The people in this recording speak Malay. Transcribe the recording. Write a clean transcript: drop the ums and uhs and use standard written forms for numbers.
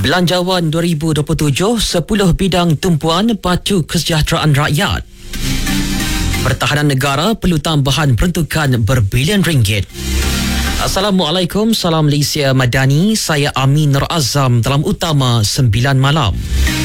Belanjawan 2027, 10 bidang tumpuan pacu kesejahteraan rakyat. Pertahanan negara perlu tambahan peruntukan berbilion ringgit. Assalamualaikum, salam Malaysia Madani. Saya Amin Nur Azam dalam Utama 9 Malam.